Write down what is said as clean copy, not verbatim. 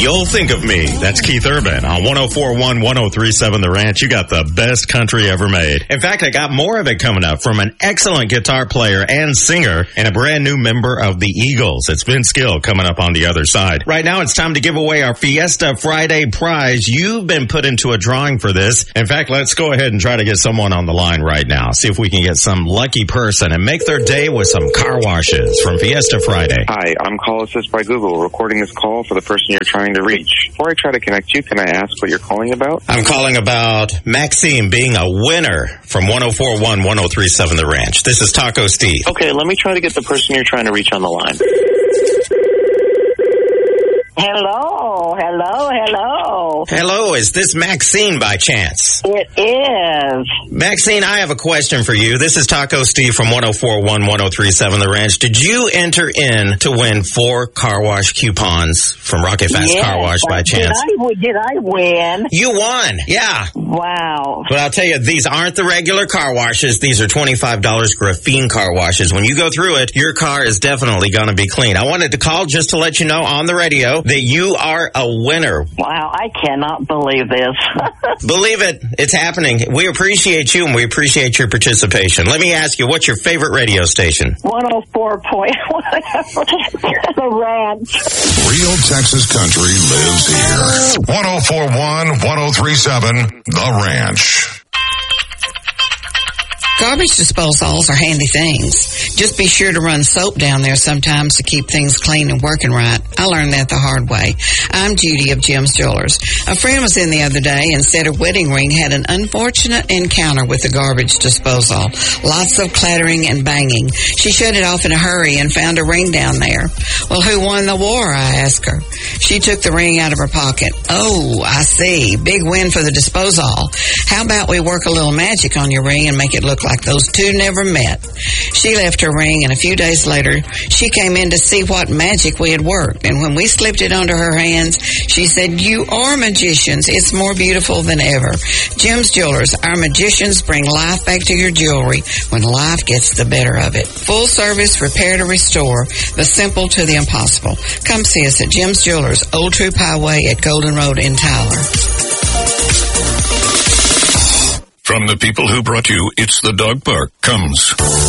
You'll Think of Me. That's Keith Urban on 104.1, 103.7 The Ranch. You got the best country ever made. In fact, I got more of it coming up from an excellent guitar player and singer and a brand new member of the Eagles. It's Vince Gill coming up on the other side. Right now, it's time to give away our Fiesta Friday prize. You've been put into a drawing for this. In fact, let's go ahead and try to get someone on the line right now. See if we can get some lucky person and make their day with some car washes from Fiesta Friday. Hi, I'm Call Assist by Google, recording this call for the person you're trying to reach. Before I try to connect you, can I ask what you're calling about? I'm calling about Maxime being a winner from 104.1, 103.7 The Ranch. This is Taco Steve. Okay, let me try to get the person you're trying to reach on the line. Hello. Hello, is this Maxine by chance? It is. Maxine, I have a question for you. This is Taco Steve from 104.1, 103.7 The Ranch. Did you enter in to win 4 car wash coupons from Rocket Fast Car Wash by chance? Did I win? You won, yeah. Wow. But I'll tell you, these aren't the regular car washes. These are $25 graphene car washes. When you go through it, your car is definitely going to be clean. I wanted to call just to let you know on the radio that you are a winner. Wow, I cannot believe this. Believe it, it's happening. We appreciate you and we appreciate your participation. Let me ask you, what's your favorite radio station? 104.1 The Ranch. Real Texas country lives here. 104.1, 103.7 The Ranch. Garbage disposals are handy things. Just be sure to run soap down there sometimes to keep things clean and working right. I learned that the hard way. I'm Judy of Jim's Jewelers. A friend was in the other day and said her wedding ring had an unfortunate encounter with the garbage disposal. Lots of clattering and banging. She shut it off in a hurry and found a ring down there. Well, who won the war, I asked her. She took the ring out of her pocket. Oh, I see. Big win for the disposal. How about we work a little magic on your ring and make it look like those two never met? She left her ring, and a few days later, she came in to see what magic we had worked. And when we slipped it onto her hands, she said, "You are magicians. It's more beautiful than ever." Jim's Jewelers, our magicians bring life back to your jewelry when life gets the better of it. Full service, repair to restore, the simple to the impossible. Come see us at Jim's Jewelers, Old Troop Highway at Golden Road in Tyler. From the people who brought you It's the Dog Park comes